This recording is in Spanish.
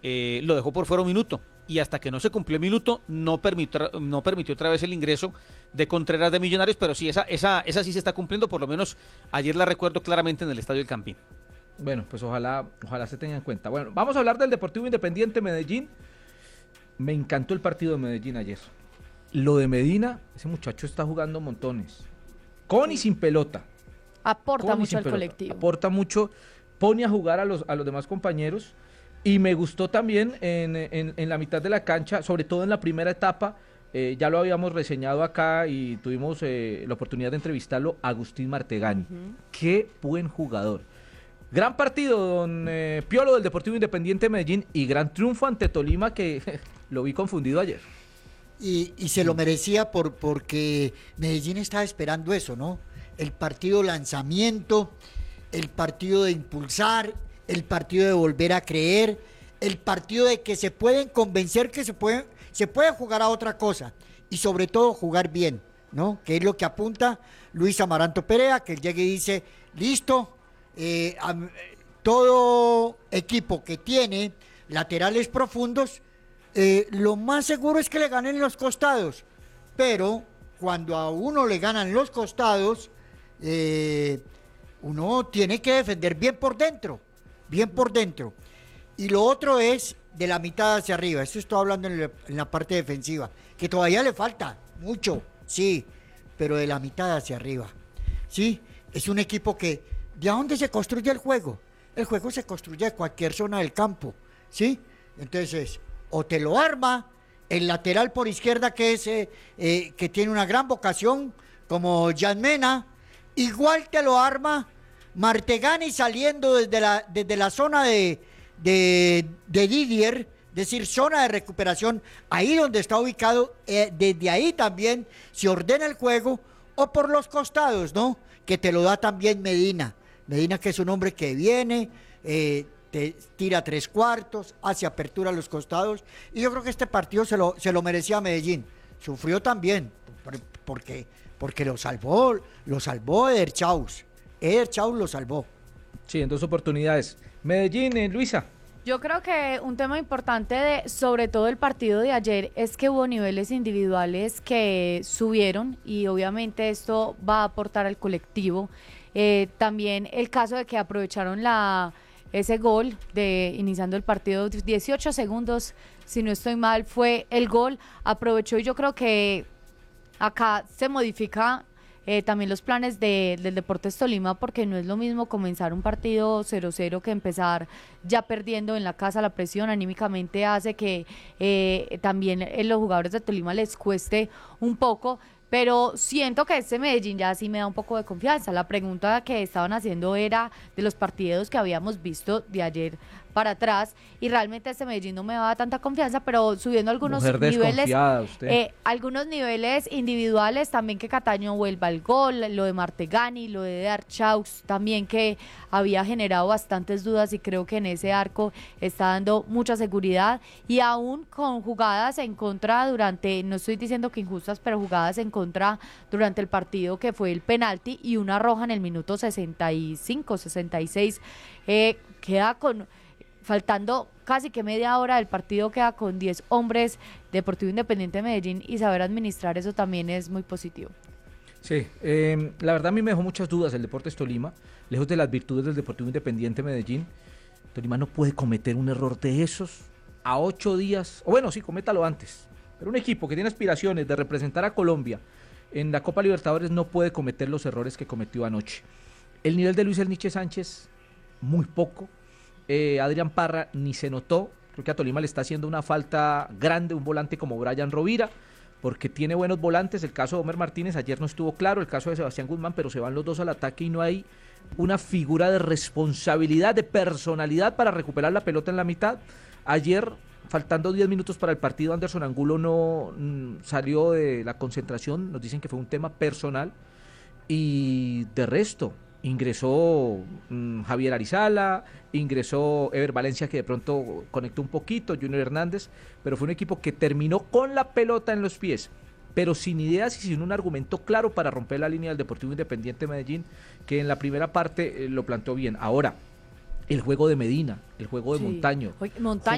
lo dejó por fuera un minuto. Y hasta que no se cumplió el minuto, no permitió otra vez el ingreso de Contreras de Millonarios, pero sí, esa sí se está cumpliendo, por lo menos ayer la recuerdo claramente en el Estadio del Campín. Bueno, pues ojalá se tenga en cuenta. Bueno, vamos a hablar del Deportivo Independiente Medellín. Me encantó el partido de Medellín ayer. Lo de Medina, ese muchacho está jugando montones. Con y sin pelota. Aporta mucho al colectivo. Aporta mucho, pone a jugar a los demás compañeros. Y me gustó también en la mitad de la cancha, sobre todo en la primera etapa, ya lo habíamos reseñado acá y tuvimos la oportunidad de entrevistarlo, Agustín Martegani. Qué buen jugador. Gran partido, don Piolo, del Deportivo Independiente de Medellín, y gran triunfo ante Tolima, que lo vi confundido ayer. Y se lo merecía porque Medellín estaba esperando eso, ¿no? El partido lanzamiento, el partido de impulsar, el partido de volver a creer, el partido de que se pueden convencer que se puede jugar a otra cosa y sobre todo jugar bien, ¿no? Que es lo que apunta Luis Amaranto Perea, que él llega y dice, listo, todo equipo que tiene laterales profundos, lo más seguro es que le ganen los costados, pero cuando a uno le ganan los costados, uno tiene que defender bien por dentro. Y lo otro es de la mitad hacia arriba. Esto estoy hablando en la parte defensiva, que todavía le falta mucho, sí, pero de la mitad hacia arriba, sí. Es un equipo que, ¿de dónde se construye el juego? El juego se construye de cualquier zona del campo, sí. Entonces, o te lo arma el lateral por izquierda, que es que tiene una gran vocación, como Jan Mena, igual te lo arma Martegani saliendo desde la zona de Didier, es decir, zona de recuperación, ahí donde está ubicado, desde ahí también se ordena el juego, o por los costados, ¿no? Que te lo da también Medina, que es un hombre que viene, te tira 3/4, hace apertura a los costados, y yo creo que este partido se lo merecía Medellín. Sufrió también, porque lo salvó Eder Chaus. Eder Chaus lo salvó. Sí, en 2 oportunidades. Medellín, Luisa. Yo creo que un tema importante sobre todo el partido de ayer es que hubo niveles individuales que subieron y obviamente esto va a aportar al colectivo. También el caso de que aprovecharon ese gol de iniciando el partido, 18 segundos, si no estoy mal, fue el gol, aprovechó, y yo creo que acá se modifica también los planes del Deportes Tolima, porque no es lo mismo comenzar un partido 0-0 que empezar ya perdiendo en la casa. La presión anímicamente hace que también los jugadores de Tolima les cueste un poco, pero siento que este Medellín ya sí me da un poco de confianza. La pregunta que estaban haciendo era de los partidos que habíamos visto de ayer para atrás, y realmente este Medellín no me da tanta confianza, pero subiendo algunos niveles, algunos niveles individuales, también que Cataño vuelva al gol, lo de Martegani, lo de Eder Chaus también, que había generado bastantes dudas, y creo que en ese arco está dando mucha seguridad, y aún con jugadas en contra durante, no estoy diciendo que injustas, pero jugadas en contra durante el partido, que fue el penalti y una roja en el minuto 65, 66, queda faltando casi que media hora del partido, queda con 10 hombres Deportivo Independiente de Medellín, y saber administrar eso también es muy positivo. Sí, la verdad a mí me dejó muchas dudas el Deportes Tolima, lejos de las virtudes del Deportivo Independiente de Medellín. Tolima no puede cometer un error de esos a 8 días, o bueno, sí, cométalo antes, pero un equipo que tiene aspiraciones de representar a Colombia en la Copa Libertadores no puede cometer los errores que cometió anoche. El nivel de Luis Elniche Sánchez, muy poco. Adrián Parra ni se notó. Creo que a Tolima le está haciendo una falta grande un volante como Brian Rovira, porque tiene buenos volantes. El caso de Homer Martínez ayer no estuvo claro, el caso de Sebastián Guzmán, pero se van los dos al ataque y no hay una figura de responsabilidad, de personalidad para recuperar la pelota en la mitad. Ayer, faltando 10 minutos para el partido, Anderson Angulo no salió de la concentración, nos dicen que fue un tema personal, y de resto ingresó Javier Arizala, ingresó Ever Valencia, que de pronto conectó un poquito, Junior Hernández, pero fue un equipo que terminó con la pelota en los pies, pero sin ideas y sin un argumento claro para romper la línea del Deportivo Independiente de Medellín, que en la primera parte lo planteó bien. Ahora, el juego de Medina, el juego de Montaño. Montaño